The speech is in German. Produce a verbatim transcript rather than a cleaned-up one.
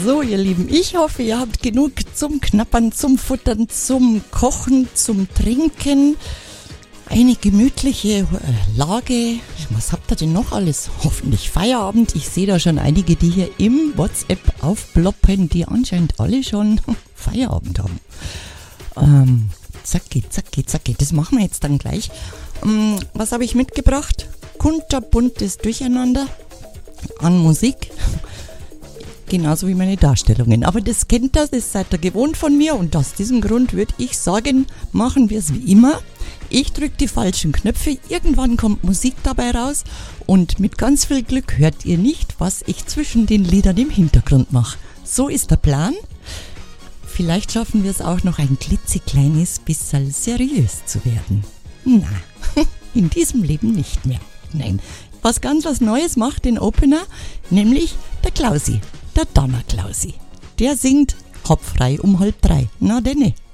So, ihr Lieben, ich hoffe, ihr habt genug zum Knappern, zum Futtern, zum Kochen, zum Trinken. Eine gemütliche äh, Lage. Was habt ihr denn noch alles? Hoffentlich Feierabend. Ich sehe da schon einige, die hier im WhatsApp aufploppen, die anscheinend alle schon Feierabend haben. Ähm, zacki, zacki, zacki. Das machen wir jetzt dann gleich. Ähm, was habe ich mitgebracht? Kunterbuntes Durcheinander an Musik. Genauso wie meine Darstellungen. Aber das kennt ihr, das seid ihr gewohnt von mir. Und aus diesem Grund würde ich sagen, machen wir es wie immer. Ich drücke die falschen Knöpfe, irgendwann kommt Musik dabei raus und mit ganz viel Glück hört ihr nicht, was ich zwischen den Liedern im Hintergrund mache. So ist der Plan. Vielleicht schaffen wir es auch noch ein klitzekleines bisschen seriös zu werden. Na, in diesem Leben nicht mehr. Nein, was ganz was Neues macht den Opener, nämlich der Klausi, der Donner Klausi. Der singt Hopfrei um halb drei. Na denn.